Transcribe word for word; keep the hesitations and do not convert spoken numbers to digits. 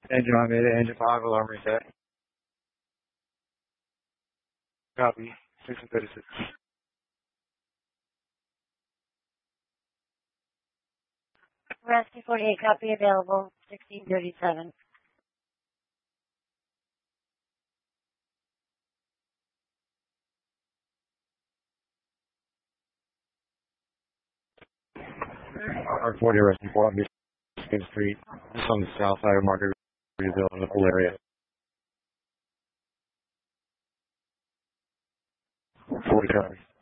Engine on Mayday, engine five, alarm reset. Copy. six and thirty-six. Rescue forty-eight, copy available, sixteen thirty-seven. R forty Rescue four on Michigan Street, just on the south side of Margaritaville in the pool area. forty copy.